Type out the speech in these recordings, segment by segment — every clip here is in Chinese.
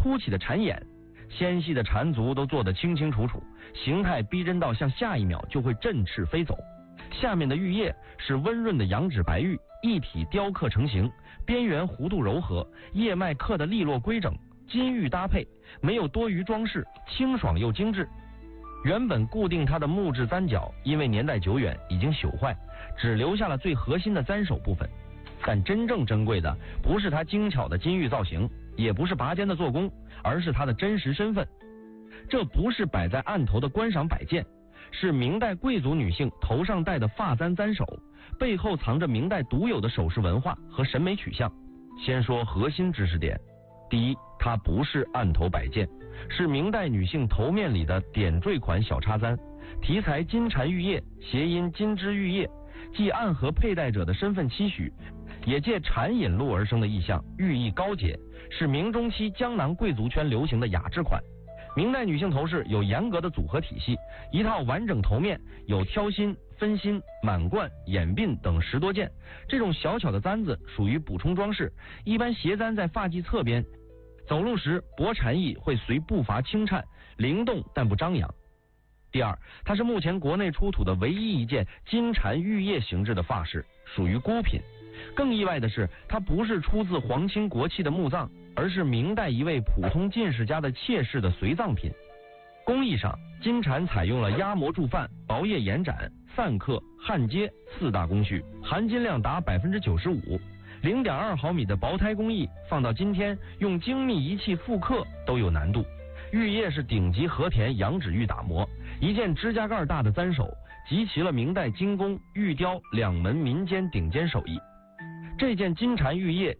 凸起的蝉眼，纤细的蝉足都做得清清楚楚，形态逼真到像下一秒就会振翅飞走。下面的玉叶是温润的羊脂白玉，一体雕刻成型，边缘弧度柔和，叶脉刻得利落规整，金玉搭配，没有多余装饰，清爽又精致。原本固定它的木质簪角，因为年代久远已经朽坏，只留下了最核心的簪首部分。但真正珍贵的不是它精巧的金玉造型，也不是拔尖的做工，而是它的真实身份。这不是摆在案头的观赏摆件，是明代贵族女性头上戴的发簪簪首，背后藏着明代独有的首饰文化和审美取向。先说核心知识点，第一，它不是案头摆件，是明代女性头面里的点缀款小插簪，题材金蝉玉叶，谐音金枝玉叶，既暗合佩戴者的身份期许，也借蝉引路而生的意象，寓意高洁，是明中期江南贵族圈流行的雅致款。明代女性头饰有严格的组合体系，一套完整头面有挑心、分心、满贯、眼鬓等10多件。这种小巧的簪子属于补充装饰，一般斜簪在发髻侧边，走路时薄蝉翼会随步伐轻颤，灵动但不张扬。第二，它是目前国内出土的唯一一件金蝉玉叶形制的发饰，属于孤品。更意外的是，它不是出自皇亲国戚的墓葬，而是明代一位普通进士家的妾室的随葬品。工艺上，金蝉采用了压模铸范、薄叶延展、散刻、焊接4大工序，含金量达 95%。0.2毫米的薄胎工艺，放到今天用精密仪器复刻都有难度。玉叶是顶级和田羊脂玉打磨，一件指甲盖大的簪首，集齐了明代精工、玉雕2门民间顶尖手艺。这件金蝉玉叶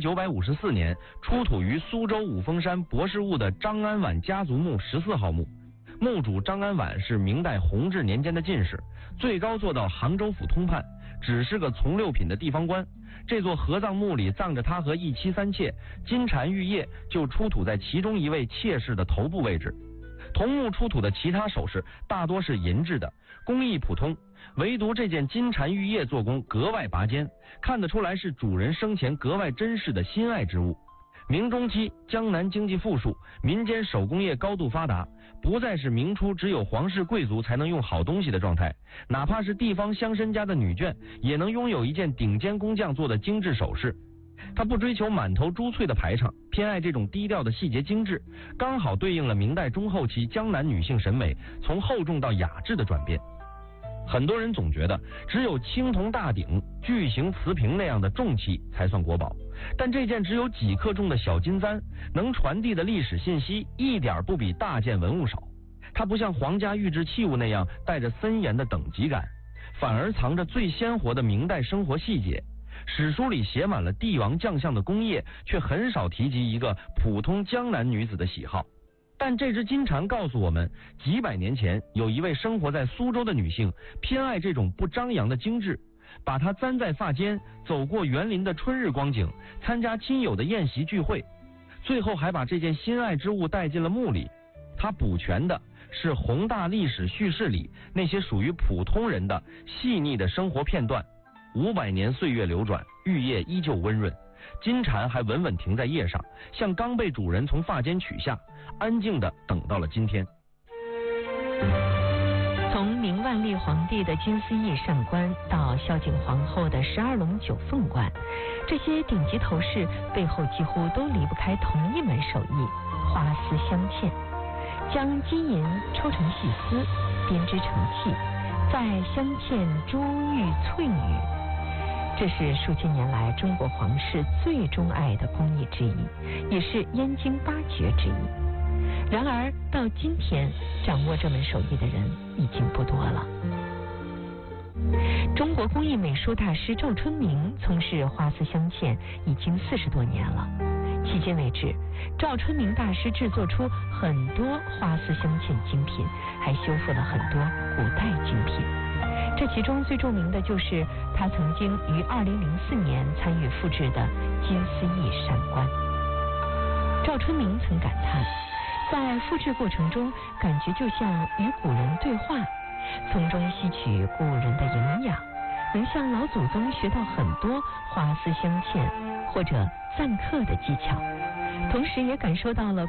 1954年出土于苏州五峰山博士坞的张安婉家族墓14号墓，墓主张安婉是明代弘治年间的进士，最高做到杭州府通判，只是个从6品的地方官。这座合葬墓里葬着他和一妻3妾，金蝉玉叶就出土在其中一位妾室的头部位置。同墓出土的其他首饰大多是银制的，工艺普通，唯独这件金蝉玉叶做工格外拔尖，看得出来是主人生前格外珍视的心爱之物。明中期江南经济富庶，民间手工业高度发达，不再是明初只有皇室贵族才能用好东西的状态，哪怕是地方乡绅家的女眷也能拥有一件顶尖工匠做的精致首饰。他不追求满头珠翠的排场，偏爱这种低调的细节精致，刚好对应了明代中后期江南女性审美从厚重到雅致的转变。很多人总觉得只有青铜大鼎、巨型瓷瓶那样的重器才算国宝，但这件只有几克重的小金簪，能传递的历史信息一点不比大件文物少。它不像皇家御制器物那样带着森严的等级感，反而藏着最鲜活的明代生活细节。史书里写满了帝王将相的功业，却很少提及一个普通江南女子的喜好。但这只金蝉告诉我们，几百年前有一位生活在苏州的女性，偏爱这种不张扬的精致，把它簪在发间，走过园林的春日光景，参加亲友的宴席聚会，最后还把这件心爱之物带进了墓里。它补全的是宏大历史叙事里那些属于普通人的细腻的生活片段。500年岁月流转，玉叶依旧温润，金蝉还稳稳停在叶上，像刚被主人从发间取下，安静地等到了今天。 从明万历皇帝的金丝翼上冠到孝景皇后的12龙9凤冠，这些顶级头饰背后几乎都离不开同一门手艺——花丝镶嵌。将金银抽成细丝，编织成器，再镶嵌珠玉翠羽。这是数千年来中国皇室最钟爱的工艺之一，也是燕京8绝之一。然而到今天，掌握这门手艺的人已经不多了。中国工艺美术大师赵春明从事花丝镶嵌已经40多年了，迄今为止，赵春明大师制作出很多花丝镶嵌精品，还修复了很多古代精品。这其中最著名的就是他曾经于2004年参与复制的金丝翼扇冠。赵春明曾感叹，在复制过程中，感觉就像与古人对话，从中吸取古人的营养，能向老祖宗学到很多花丝镶嵌或者簪刻的技巧，同时也感受到了